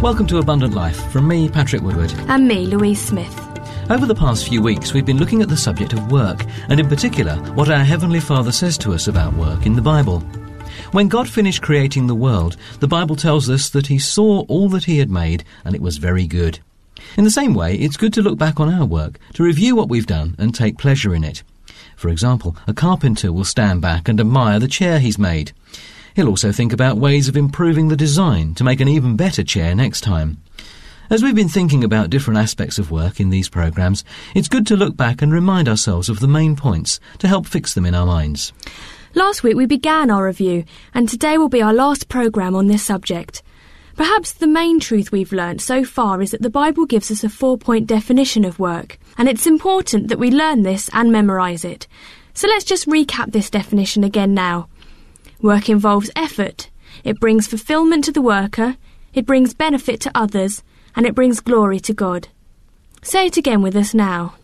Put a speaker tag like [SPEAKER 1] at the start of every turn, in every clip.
[SPEAKER 1] Welcome to Abundant Life from me, Patrick Woodward.
[SPEAKER 2] And me, Louise Smith.
[SPEAKER 1] Over the past few weeks, we've been looking at the subject of work, and in particular, what our Heavenly Father says to us about work in the Bible. When God finished creating the world, the Bible tells us that He saw all that He had made, and it was very good. In the same way, it's good to look back on our work, to review what we've done and take pleasure in it. For example, a carpenter will stand back and admire the chair he's made. He'll also think about ways of improving the design to make an even better chair next time. As we've been thinking about different aspects of work in these programmes, it's good to look back and remind ourselves of the main points to help fix them in our minds.
[SPEAKER 2] Last week we began our review, and today will be our last programme on this subject. Perhaps the main truth we've learnt so far is that the Bible gives us a 4-point definition of work, and it's important that we learn this and memorise it. So let's just recap this definition again now. Work involves effort. It brings fulfilment to the worker, it brings benefit to others, and it brings glory to God. Say it again with us now.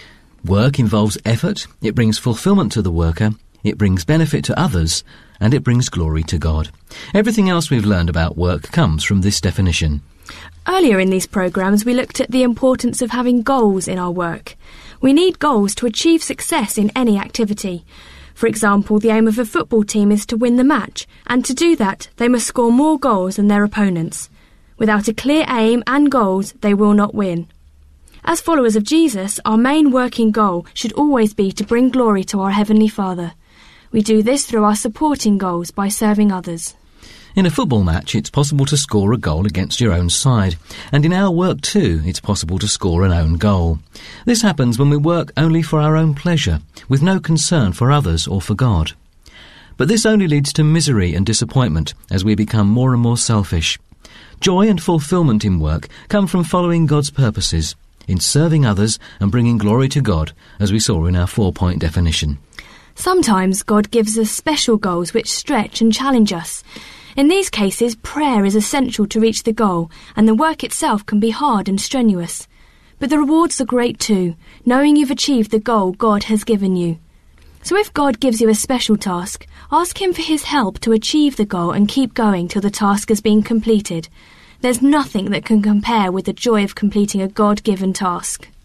[SPEAKER 1] Work involves effort, it brings fulfilment to the worker, it brings benefit to others, and it brings glory to God. Everything else we've learned about work comes from this definition.
[SPEAKER 2] Earlier in these programmes we looked at the importance of having goals in our work. We need goals to achieve success in any activity. For example, the aim of a football team is to win the match, and to do that they must score more goals than their opponents. Without a clear aim and goals, they will not win. As followers of Jesus, our main working goal should always be to bring glory to our Heavenly Father. We do this through our supporting goals by serving others.
[SPEAKER 1] In a football match, it's possible to score a goal against your own side, and in our work too, it's possible to score an own goal. This happens when we work only for our own pleasure, with no concern for others or for God. But this only leads to misery and disappointment as we become more and more selfish. Joy and fulfilment in work come from following God's purposes, in serving others and bringing glory to God, as we saw in our 4-point definition.
[SPEAKER 2] Sometimes God gives us special goals which stretch and challenge us. In these cases, prayer is essential to reach the goal, and the work itself can be hard and strenuous. But the rewards are great too, knowing you've achieved the goal God has given you. So if God gives you a special task, ask Him for His help to achieve the goal and keep going till the task has been completed. There's nothing that can compare with the joy of completing a God-given task.